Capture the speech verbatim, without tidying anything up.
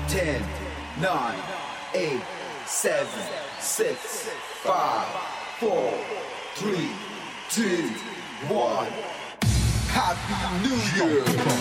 ten, nine, eight, seven, six, five, four, three, two, one. Happy New Year!